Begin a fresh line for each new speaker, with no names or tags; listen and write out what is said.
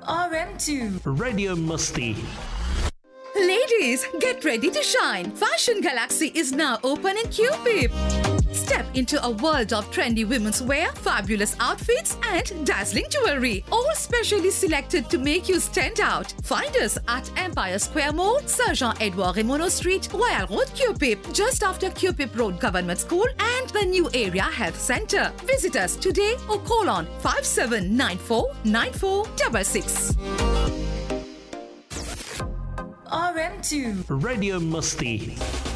RM2
Radio Musti.
Ladies, get ready to shine. Fashion Galaxy is now open in Cupid. Step into a world of trendy women's wear, fabulous outfits, and dazzling jewelry, all specially selected to make you stand out. Find us at Empire Square Mall, Sir Jean-Edouard Remono Street, Royal Road, Cupid, just after Cupid Road Government School and the New Area Health Centre. Visit us today or call on 5794 9466.
RM2
Radio Musti.